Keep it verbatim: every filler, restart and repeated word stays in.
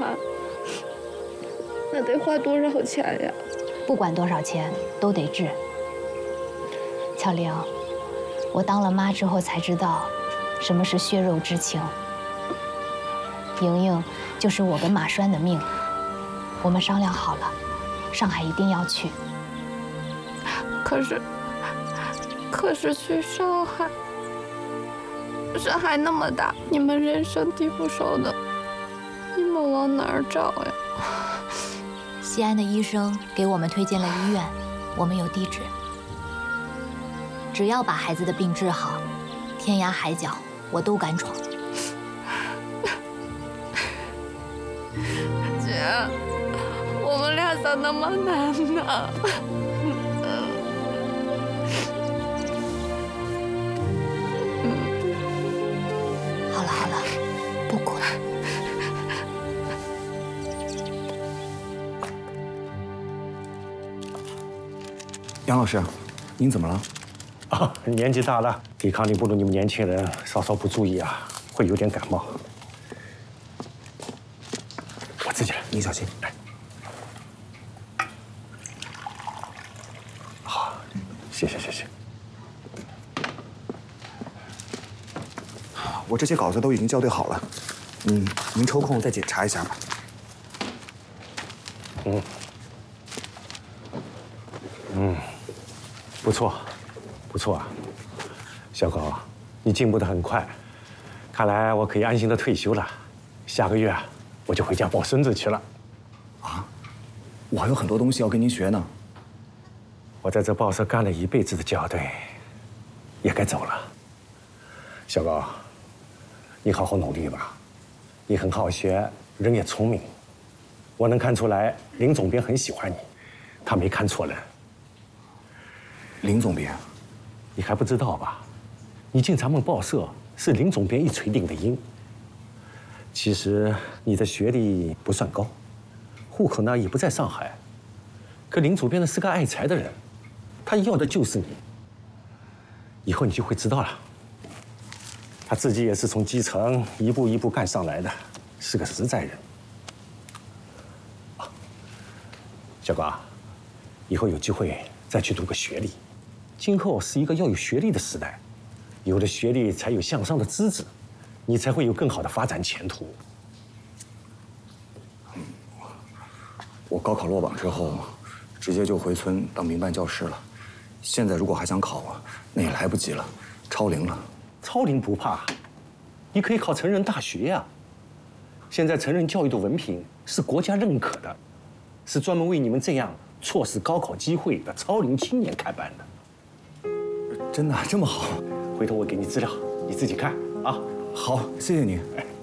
话，那得花多少钱呀？ 不管多少钱都得治。巧玲，我当了妈之后才知道，什么是血肉之情。莹莹就是我跟马栓的命，我们商量好了，上海一定要去。 可是，可是去上海，上海那么大，你们人生地不熟的，你们往哪儿找呀？ 西安的医生给我们推荐了医院，我们有地址。只要把孩子的病治好，天涯海角我都敢闯。 姐，我们俩咋那么难呢？ 好了好了，不哭了。 杨老师，您怎么了？ 啊，年纪大了，抵抗力不如你们年轻人，稍稍不注意啊，会有点感冒。我自己来， 您小心。 来。好，谢谢谢谢。 我这些稿子都已经校对好了，嗯，您抽空再检查一下吧。 嗯。嗯，不错，不错啊，小高，你进步得很快，看来我可以安心的退休了。下个月啊，我就回家抱孙子去了。 啊，我还有很多东西要跟您学呢。 我在这报社干了一辈子的校对，也该走了。小高，你好好努力吧，你很好学，人也聪明，我能看出来林总编很喜欢你，他没看错人。 林总编， 你还不知道吧？你进咱们报社是林总编一锤定的音。其实你的学历不算高，户口呢也不在上海，可林主编呢是个爱才的人，他要的就是你。以后你就会知道了。他自己也是从基层一步一步干上来的，是个实在人。啊，小高，以后有机会再去读个学历。今后是一个要有学历的时代，有了学历才有向上的资质，你才会有更好的发展前途。 我高考落榜之后，直接就回村当民办教师了。现在如果还想考啊，那也来不及了，超龄了。 超龄不怕，你可以考成人大学呀。现在成人教育的文凭是国家认可的，是专门为你们这样错失高考机会的超龄青年开办的。 真的这么好？ 回头我给你资料，你自己看啊。 好，谢谢您。 哎